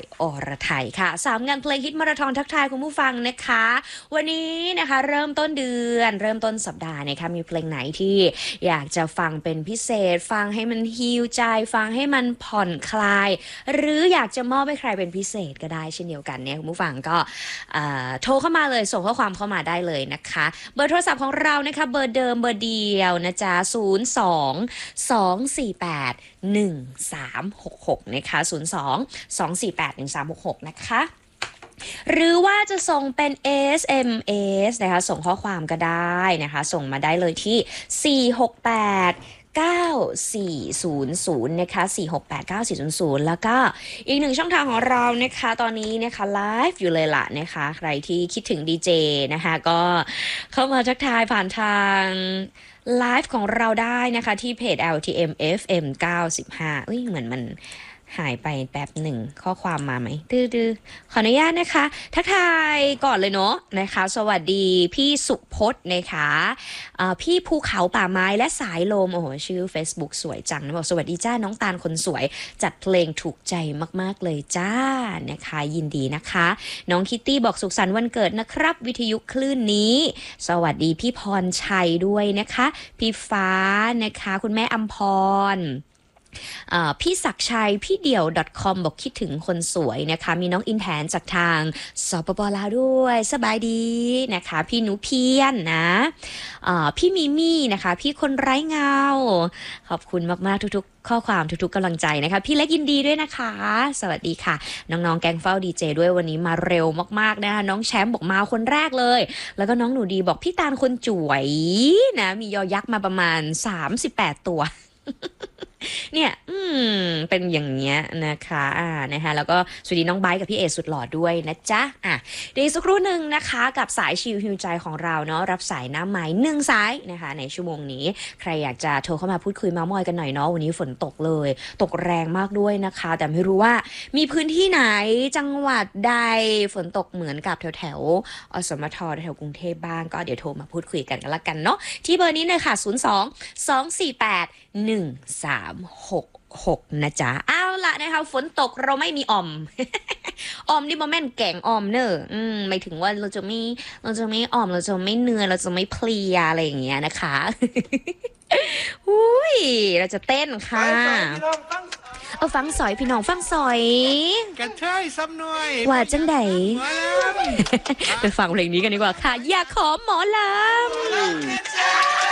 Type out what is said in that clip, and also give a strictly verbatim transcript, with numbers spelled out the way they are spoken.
อรไทยค่ะสามงานเพลงฮิตมาราธอนทักทายคุณผู้ฟังนะคะวันนี้นะคะเริ่มต้นเดือนเริ่มต้นสัปดาห์นะคะมีเพลงไหนที่อยากจะฟังเป็นพิเศษฟังให้มันฮีลใจฟังให้มันผ่อนคลายหรืออยากจะมอบให้ใครเป็นพิเศษก็ได้เช่นเดียวกันเนี่ยคุณผู้ฟังก็โทรเข้ามาเลยส่งข้อความเข้ามาได้เลยนะคะเบอร์โทรศัพท์ของเรานะคะเบอร์เดิมเบอร์เดียวนะจ๊ะศูนย์ สอง สอง สี่ แปด หนึ่ง สาม หก หกนะคะศูนย์ สอง สอง สี่ แปด หนึ่ง สาม หก หกนะคะหรือว่าจะส่งเป็น เอส เอ็ม เอส นะคะส่งข้อความก็ได้นะคะส่งมาได้เลยที่สี่ หก แปด เก้า สี่ ศูนย์ ศูนย์นะคะสี่ หก แปด เก้า สี่ ศูนย์ ศูนย์แล้วก็อีกหนึ่งช่องทางของเรานะคะตอนนี้นะคะไลฟ์อยู่เลยล่ะนะคะใครที่คิดถึงดีเจนะคะก็เข้ามาทักทายผ่านทางไลฟ์ของเราได้นะคะที่เพจ แอล ที เอ็ม เอฟ เอ็ม เก้าสิบห้าเอ้ยเหมือนมันหายไปแป๊บหนึ่งข้อความมาไหมดื้อๆขออนุญาตนะคะทักทายก่อนเลยเนาะนะคะสวัสดีพี่สุพจน์นะคะพี่ภูเขาป่าไม้และสายลมโอ้โหชื่อ Facebook สวยจังนะบอกสวัสดีจ้าน้องตาลคนสวยจัดเพลงถูกใจมากๆเลยจ้านะคะยินดีนะคะน้องคิตตี้บอกสุขสันต์วันเกิดนะครับวิทยุคลื่นนี้สวัสดีพี่พรชัยด้วยนะคะพี่ฟ้านะคะคุณแม่อัมพรพี่ศักชัยพี่เดี่ยว .com บอกคิดถึงคนสวยนะคะมีน้องอินแทนจากทางสปป.ลาวด้วยสบายดีนะคะพี่หนูเพียนนะพี่มิมี่นะคะพี่คนไร้เงาขอบคุณมากๆทุกๆข้อความทุกๆกำลังใจนะคะพี่เล็กยินดีด้วยนะคะสวัสดีค่ะน้องๆแกงเฝ้าดีเจด้วยวันนี้มาเร็วมากๆนะคะน้องแชมป์บอกมาคนแรกเลยแล้วก็น้องหนูดีบอกพี่ตาลคนจ๋วยนะมียอยักษ์มาประมาณสามสิบแปดตัวเนี่ยอืมเป็นอย่างเงี้ยนะคะอ่านะคะแล้วก็สวัสดีน้องไบค์กับพี่เอสุดหล่อด้วยนะจ๊ะอ่ะเดี๋ยวสักครู่หนึ่งนะคะกับสายชิลฮิวใจของเราเนาะรับสายหน้าไม้หนึ่งสายนะคะในชั่วโมงนี้ใครอยากจะโทรเข้ามาพูดคุยเม้ามอยกันหน่อยเนาะวันนี้ฝนตกเลยตกแรงมากด้วยนะคะแต่ไม่รู้ว่ามีพื้นที่ไหนจังหวัดใดฝนตกเหมือนกับแถวแถวอสมทแถวกรุงเทพบ้างก็เดี๋ยวโทรมาพูดคุยกันกันละกันเนาะที่เบอร์นี้เลยค่ะศูนย์ สอง สอง สี่ แปด หนึ่ง สาม หก หกนะจ๊ะเอาละนะคะฝนตกเราไม่มีออม ออมนี่บ่แม่นแกงออมเนอะอืมไม่ถึงว่าเราจะไม่เราจะไม่ออมเราจะไม่เหนื่อยเราจะไม่เพลียอะไรอย่างเงี้ยนะคะอุ้ยเราจะเต้นค่ะเออฟังสอยพี่น้องฟังสอยกระเทยซ้ำหน่อยว่าจังไดไปฟังเพลงนี้กันดีกว่าค่ะอยากขอหมอลำ